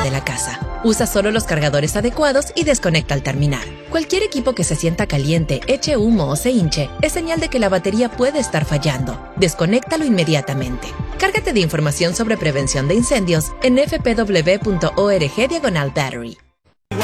de la casa. Usa solo los cargadores adecuados y desconecta al terminar. Cualquier equipo que se sienta caliente, eche humo o se hinche es señal de que la batería puede estar fallando. Desconéctalo inmediatamente. Cárgate de información sobre prevención de incendios en fpw.org/battery.